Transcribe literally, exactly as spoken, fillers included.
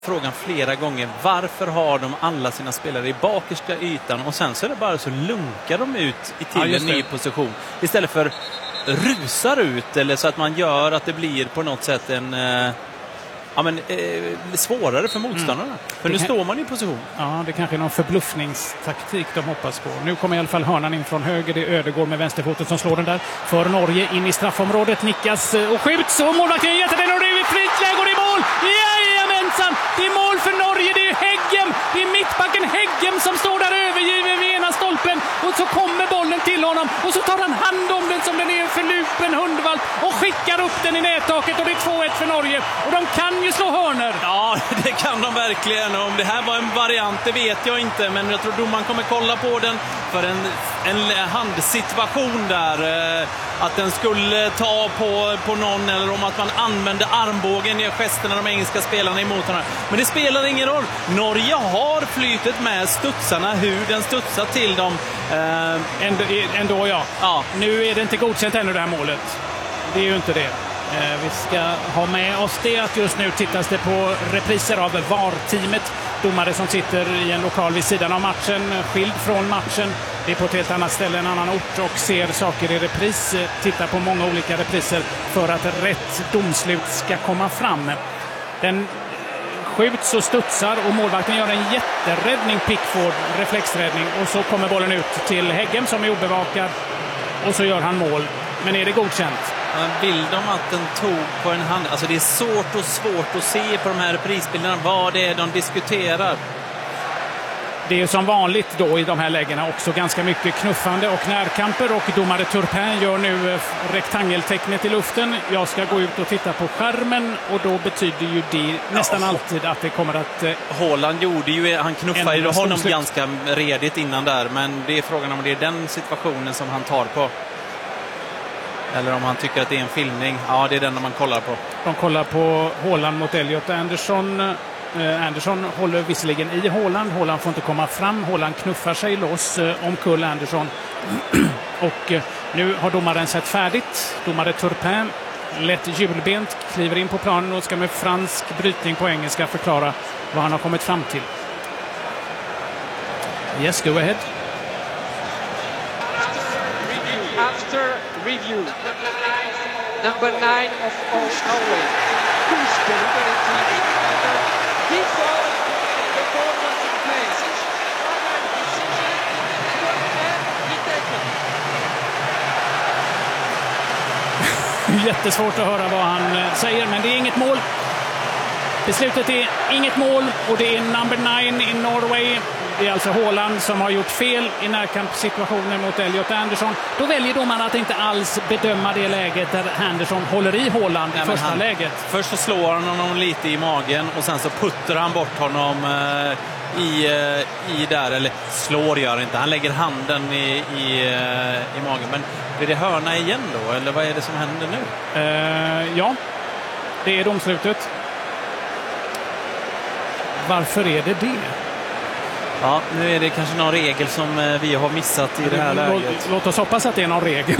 frågan flera gånger. Varför har de alla sina spelare i bakersta ytan och sen så är det bara så lunkar de ut i till Ja, en ny position istället för rusar ut eller så att man gör att det blir på något sätt en eh, ja, men, eh, svårare för motståndarna. Mm. För det nu kan... står man i position. Ja, det kanske är någon förbluffningstaktik de hoppas på. Nu kommer i alla fall hörnan in från höger. Det är Ödegård med vänsterfoten som slår den där. För Norge in i straffområdet. Nickas och skjuts och målvakten jätte den och det är fritt läge och det är mål! Jajamensan! Det är mål för Norge. Det är Heggem. Det är mittbacken Heggem som står där övergiven vid ena stolpen och så kommer bollen till honom och så tar han hand om den som den är för lupen hundvalp och skickar upp den i nättaket och det är två ett för Norge och de kan ju slå hörner. Ja, det kan de verkligen. Om det här var en variant, det vet jag inte. Men jag tror domaren kommer kolla på den för en, en handsituation där. Att den skulle ta på, på någon eller om att man använde armbågen i gesterna de engelska spelarna emot honom. Men det spelar ingen roll. Norge har flytet med studsarna, hur den studsar till dem. Eh, ändå, ändå ja. ja. Nu är det inte godkänt ännu det här målet. Det är ju inte det. Vi ska ha med oss det att just nu tittas det på repriser av V A R-teamet. Domare som sitter i en lokal vid sidan av matchen, skild från matchen. Det är på ett helt annat ställe, en annan ort och ser saker i repris. Tittar på många olika repriser för att rätt domslut ska komma fram. Den skjuts och studsar och målvakten gör en jätteräddning, Pickford, reflexräddning. Och så kommer bollen ut till Heggem som är obevakad och så gör han mål. Men är det godkänt? Vill de att den tog på en hand? Alltså det är svårt och svårt att se på de här prisbilderna vad det är de diskuterar. Det är som vanligt då i de här lägena också ganska mycket knuffande och närkamper och domare Turpin gör nu rektangeltecknet i luften. Jag ska gå ut och titta på skärmen och då betyder ju det nästan ja, alltid att det kommer att... Haaland gjorde ju, han knuffade ju honom ganska redigt innan där, men det är frågan om det är den situationen som han tar på. Eller om han tycker att det är en filmning. Ja, det är den man kollar på. De kollar på Haaland mot Elliot Anderson. Eh, Anderson håller visserligen i Haaland. Haaland får inte komma fram. Haaland knuffar sig loss eh, omkull Anderson. och eh, nu har domaren sett färdigt. Domare Turpin, lätt hjulbent, kliver in på planen och ska med fransk brytning på engelska förklara vad han har kommit fram till. Yes, go ahead. After review, number nine of Norway, who's deliberately before the ball was in place. Jättesvårt att höra vad han säger, men det är inget mål. Beslutet är inget mål och det är number nine i Norway. Det är alltså Haaland som har gjort fel i närkampssituationen mot Elliot Anderson. Då väljer domaren att inte alls bedöma det läget där Anderson håller i Haaland i Nej, första han, läget. Först så slår han honom lite i magen och sen så puttar han bort honom eh, i, eh, i där, eller slår gör inte. Han lägger handen i, i, eh, i magen. Men blir det hörna igen då? Eller vad är det som händer nu? Eh, ja, det är domslutet. Varför är det det? Ja, nu är det kanske någon regel som vi har missat i det här läget. Låt, låt oss hoppas att det är någon regel.